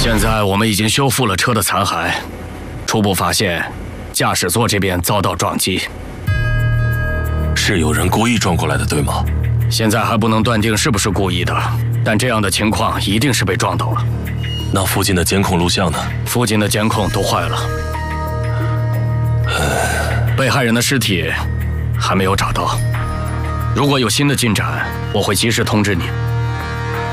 现在我们已经修复了车的残骸，初步发现驾驶座这边遭到撞击， 是有人故意撞过来的，对吗？ 现在还不能断定是不是故意的，但这样的情况一定是被撞到了。 那附近的监控录像呢？ 附近的监控都坏了，被害人的尸体还没有找到。如果有新的进展，我会及时通知你。